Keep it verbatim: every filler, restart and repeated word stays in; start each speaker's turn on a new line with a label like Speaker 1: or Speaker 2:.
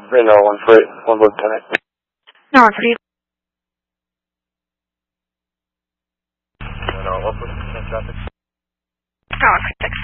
Speaker 1: Reno, one for eight, one lieutenant.
Speaker 2: No, one for eight.
Speaker 1: Reno, one for six, traffic.
Speaker 2: No, one for six.